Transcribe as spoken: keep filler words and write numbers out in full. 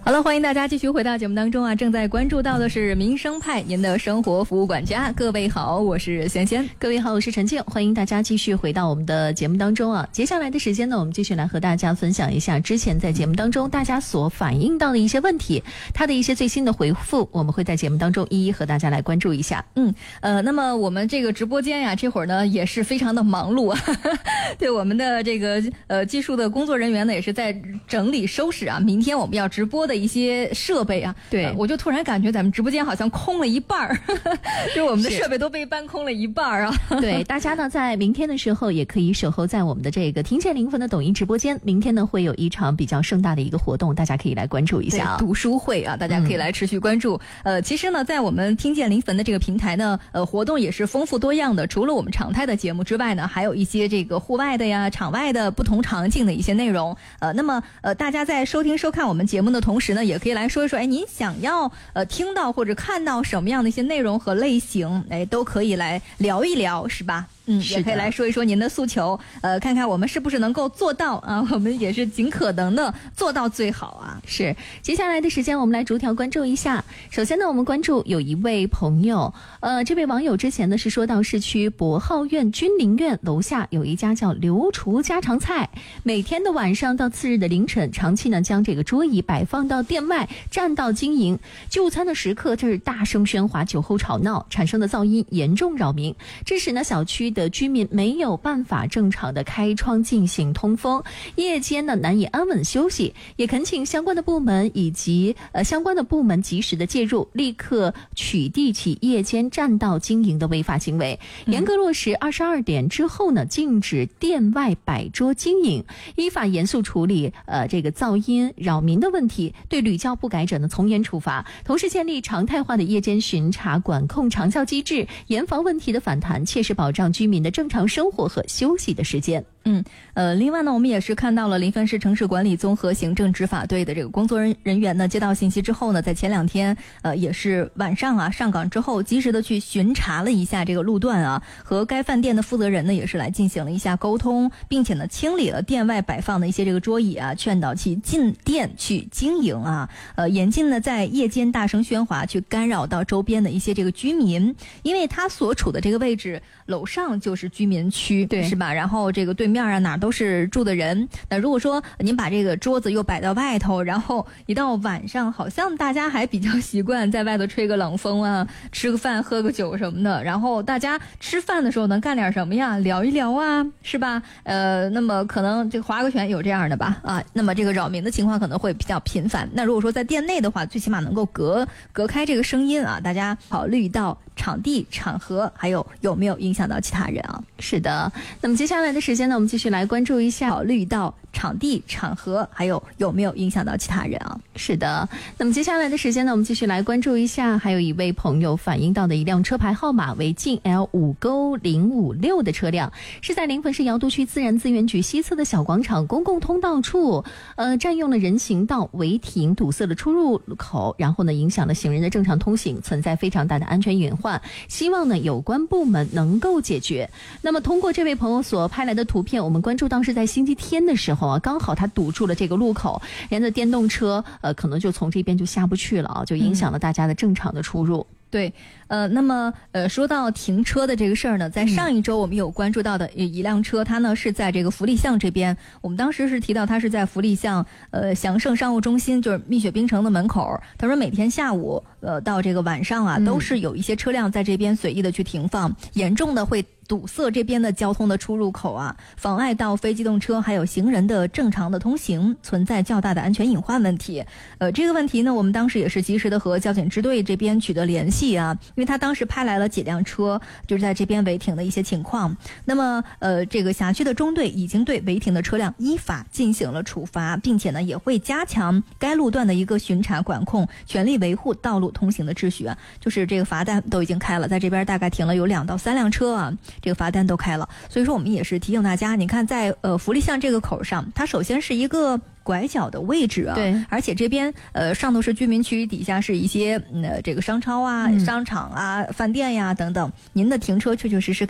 好了，欢迎大家继续回到节目当中啊！正在关注到的是民生派，您的生活服务管家。各位好，我是仙仙。 各位好，我是陈静。欢迎大家继续回到我们的节目当中啊！接下来的时间呢，我们继续来和大家分享一下之前在节目当中大家所反映到的一些问题，它的一些最新的回复，我们会在节目当中一一和大家来关注一下。 嗯，呃，那么我们这个直播间呀，这会儿呢也是非常的忙碌啊。对，我们的这个呃技术的工作人员呢，也是在整理收拾啊，明天我们要直播的一些设备啊。 对、 呃，我就突然感觉咱们直播间好像空了一半儿，就我们的设备都被搬空了一半儿啊。 对，大家呢在明天的时候也可以守候在我们的这个听见灵魂的抖音直播间，明天呢会有一场比较盛大的一个活动，大家可以来关注一下、啊、 读书会啊，大家可以来持续关注、嗯、呃，其实呢在我们听见灵魂的这个平台呢，呃，活动也是丰富多样的，除了我们常态的节目之外呢，还有一些这个户外的呀、场外的不同场景的一些内容。呃，那么呃，大家在收听收看我们节目的同时呢，也可以来说一说，哎，您想要呃听到或者看到什么样的一些内容和类型，哎，都可以来聊一聊，是吧？嗯，也可以来说一说您的诉求，呃，看看我们是不是能够做到啊？我们也是尽可能的做到最好啊。 是，接下来的时间我们来逐条关注一下。首先呢，我们关注有一位朋友，呃，这位网友之前呢是说到市区博浩苑君临苑楼下有一家叫刘厨家常菜，每天的晚上到次日的凌晨，长期呢将这个桌椅摆放到店外占道经营，就餐的时刻这是大声喧哗，酒后吵闹产生的噪音严重扰民，致使呢小区的居民没有办法正常的开窗进行通风，夜间呢难以安稳休息，也恳请相关的部门以及呃相关的部门及时的介入，立刻取缔起夜间占道经营的违法行为，严格落实二十二点之后呢禁止店外摆桌经营，依法严肃处理呃这个噪音扰民的问题，对屡教不改者呢从严处罚，同时建立常态化的夜间巡查管控长效机制，严防问题的反弹，切实保障居民的正常生活和休息的时间。 嗯，呃，另外呢，我们也是看到了临汾市城市管理综合行政执法队的这个工作人人员呢，接到信息之后呢，在前两天，呃，也是晚上啊上岗之后，及时的去巡查了一下这个路段啊，和该饭店的负责人呢，也是来进行了一下沟通，并且呢，清理了店外摆放的一些这个桌椅啊，劝导其进店去经营啊，呃，严禁呢在夜间大声喧哗，去干扰到周边的一些这个居民，因为他所处的这个位置，楼上就是居民区， 对， 是吧？然后这个对面啊哪都是住的人，那如果说您把这个桌子又摆到外头，然后一到晚上好像大家还比较习惯在外头吹个冷风啊，吃个饭喝个酒什么的，然后大家吃饭的时候能干点什么呀，聊一聊啊，是吧？呃那么可能这个划个拳有这样的吧啊，那么这个扰民的情况可能会比较频繁，那如果说在店内的话，最起码能够隔隔开这个声音啊，大家考虑到场地场合还有有没有影响到其他人啊。 是的，那么接下来的时间呢，我们继续来关注一下考虑到场地场合还有有没有影响到其他人啊。 是的，那么接下来的时间呢，我们继续来关注一下还有一位朋友反映到的一辆车牌号码为晋 L 五勾零五六的车辆，是在临汾市瑶都区自然资源局西侧的小广场公共通道处呃，占用了人行道违停，堵塞了出入口，然后呢影响了行人的正常通行，存在非常大的安全隐患，希望呢有关部门能够解决。那么通过这位朋友所拍来的图片，我们关注到是在星期天的时候啊，刚好他堵住了这个路口，连着电动车呃可能就从这边就下不去了啊，就影响了大家的正常的出入。 嗯，对，呃，那么呃，说到停车的这个事儿呢，在上一周我们有关注到的一一辆车，它呢是在这个福利巷这边，我们当时是提到它是在福利巷呃祥盛商务中心，就是蜜雪冰城的门口。他说每天下午呃到这个晚上啊，都是有一些车辆在这边随意的去停放，严重的会堵塞这边的交通的出入口啊，妨碍到非机动车还有行人的正常的通行，存在较大的安全隐患问题。呃，这个问题呢，我们当时也是及时的和交警支队这边取得联系啊，因为他当时拍来了几辆车，就是在这边违停的一些情况。那么，呃，这个辖区的中队已经对违停的车辆依法进行了处罚，并且呢，也会加强该路段的一个巡查管控，全力维护道路通行的秩序啊。就是这个罚单都已经开了，在这边大概停了有两到三辆车啊。这个罚单都开了，所以说我们也是提醒大家，你看在呃福利巷这个口上，它首先是一个拐角的位置啊， 对， 而且这边呃上头是居民区，底下是一些呃这个商超啊、嗯、商场啊、饭店呀等等，您的停车确确实实